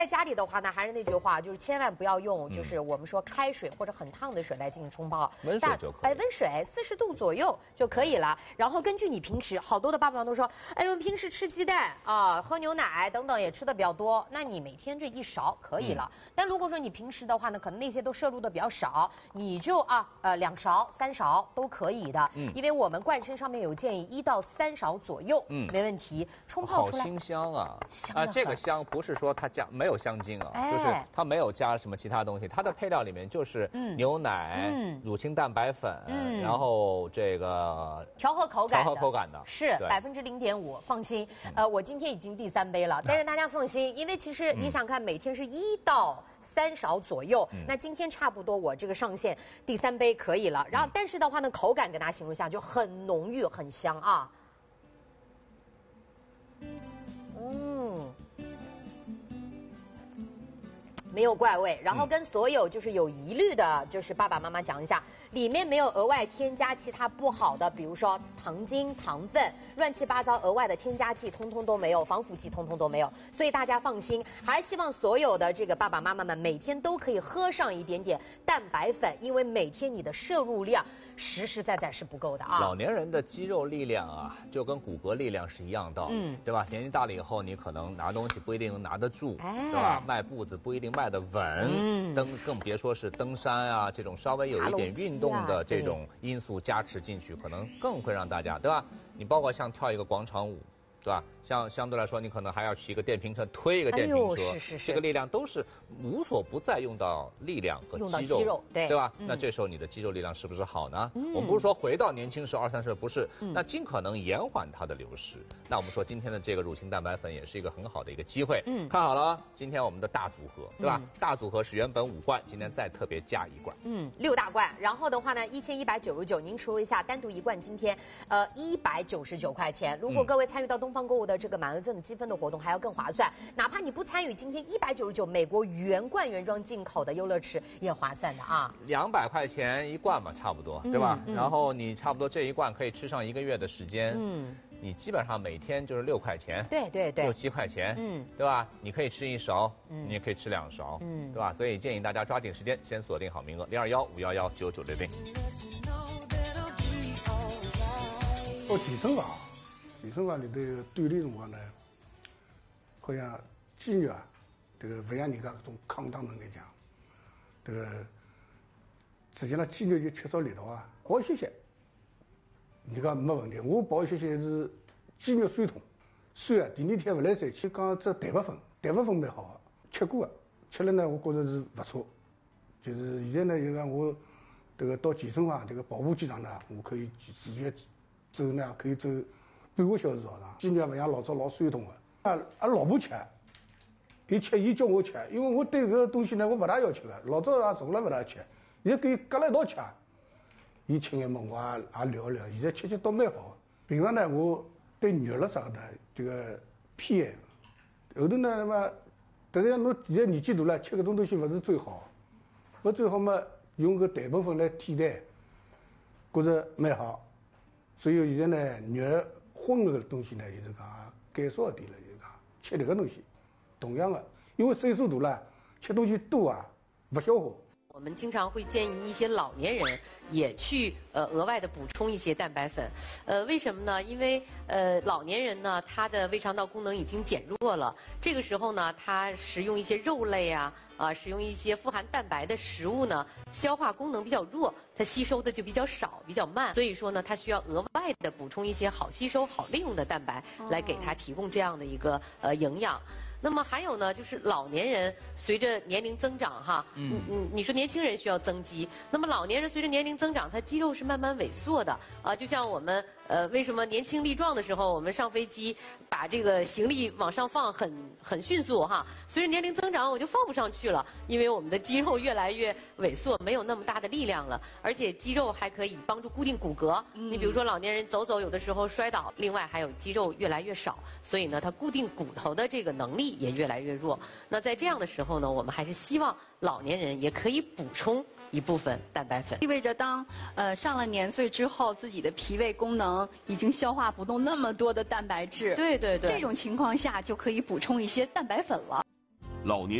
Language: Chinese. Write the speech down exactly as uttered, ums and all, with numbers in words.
在家里的话呢，还是那句话，就是千万不要用，就是我们说开水或者很烫的水来进行冲泡， 温水就可以。 哎，温水四十度左右就可以了。然后根据你平时，好多的爸爸妈妈都说，哎，我们平时吃鸡蛋啊、喝牛奶等等也吃的比较多，那你每天这一勺可以了。嗯、但如果说你平时的话呢，可能那些都摄入的比较少，你就啊呃两勺、三勺都可以的。嗯，因为我们灌参上面有建议一到三勺左右，嗯，没问题。冲泡出来， 好清香啊！ 香啊，这个香不是说它加没有香精啊。 哎就是它没有加什么其他东西，它的配料里面就是牛奶、 嗯、 乳清蛋白粉， 嗯、 然后这个调和口感， 调和口感的是百分之零点五，放心。呃，我今天已经第三杯了，但是大家放心，因为其实你想看，每天是一到三勺左右，嗯、那今天差不多我这个上限第三杯可以了。然后，但是的话呢，口感给大家形容一下，就很浓郁，很香啊。嗯。没有怪味，然后跟所有就是有疑虑的，就是爸爸妈妈讲一下，里面没有额外添加其他不好的，比如说糖精、糖分、乱七八糟额外的添加剂，通通都没有，防腐剂通通都没有，所以大家放心。还是希望所有的这个爸爸妈妈们每天都可以喝上一点点蛋白粉，因为每天你的摄入量实实在在是不够的啊。 老年人的肌肉力量啊，就跟骨骼力量是一样道理，嗯，对吧？年纪大了以后，你可能拿东西不一定能拿得住，哎、对吧？迈步子不一定迈得稳，嗯、登更别说是登山啊这种稍微有一点运动的这种因素加持进去，可能更会让大家，对吧？你包括像跳一个广场舞，对吧？像相对来说，你可能还要骑一个电瓶车，推一个电瓶车， 哎、是是是， 这个力量都是无所不在用到力量和肌肉， 用到肌肉，对对吧？嗯、那这时候你的肌肉力量是不是好呢？嗯、我们不是说回到年轻时候二三十，不是，嗯、那尽可能延缓它的流失。那我们说今天的这个乳清蛋白粉也是一个很好的一个机会。嗯，看好了，今天我们的大组合，对吧？嗯、大组合是原本五罐，今天再特别加一罐。 嗯，六大罐。然后的话呢，一千一百九十九，您除一下，单独一罐今天呃一百九十九块钱。如果各位参与到东方购物的这个满额赠的积分的活动，还要更划算。哪怕你不参与，今天一百九十九美国原罐原装进口的优乐池也划算的啊。 两百块钱一罐吧，差不多，对吧？嗯嗯、然后你差不多这一罐可以吃上一个月的时间。嗯。你基本上每天就是六块钱， 对对对， 六七块钱，嗯，对吧？你可以吃一勺，嗯，你也可以吃两勺，嗯，对吧？所以建议大家抓紧时间，先锁定好名额，零二幺五幺幺九九六零。 到健身房，健身房里头锻炼辰光呢，好像肌肉啊，这个不像人家搿种抗打能力强，这个实际上肌肉就缺少力道啊，好好歇歇。你讲没问题，我保歇歇是肌肉酸痛，酸啊，第二天不来三去。讲这蛋白粉，蛋白粉蛮好的，吃过的，吃了呢，我觉着是不错。就是现在呢，就讲我这个到健身房这个跑步机上呢，我可以自觉走呢，可以走半个小时早上，肌肉不像老早老酸痛的。啊，俺老婆吃，伊吃伊叫我吃，因为我对搿个东西呢，我不大要求的，老早也从来不大吃，现在可以夹了一道吃。伊请眼么我也也聊一聊，现在吃吃倒蛮好。平常呢，我对肉了啥的这个偏，后头呢嘛，但是侬现在年纪大了，吃搿种东西勿是最好，勿最好嘛用个蛋白粉来替代，觉着蛮好。所以现在呢，肉荤个东西呢，就是讲减少一点了，就是讲吃迭个东西。同样的，因为岁数大了，吃东西多啊，勿消化。 我们经常会建议一些老年人也去呃额外的补充一些蛋白粉，呃为什么呢？因为呃老年人呢他的胃肠道功能已经减弱了，这个时候呢他食用一些肉类啊啊、呃、食用一些富含蛋白的食物呢，消化功能比较弱，它吸收的就比较少比较慢，所以说呢他需要额外的补充一些好吸收好利用的蛋白来给他提供这样的一个呃营养。那么还有呢，就是老年人随着年龄增长哈，嗯嗯，你说年轻人需要增肌，那么老年人随着年龄增长，他肌肉是慢慢萎缩的啊，就像我们呃为什么年轻力壮的时候，我们上飞机把这个行李往上放很很迅速哈，随着年龄增长我就放不上去了，因为我们的肌肉越来越萎缩，没有那么大的力量了，而且肌肉还可以帮助固定骨骼。嗯、你比如说老年人走走，有的时候摔倒，另外还有肌肉越来越少，所以呢，它固定骨头的这个能力也越来越弱。那在这样的时候呢，我们还是希望老年人也可以补充一部分蛋白粉。 意味着当呃上了年岁之后，自己的脾胃功能已经消化不动那么多的蛋白质。 对对对。 这种情况下就可以补充一些蛋白粉了。 老年。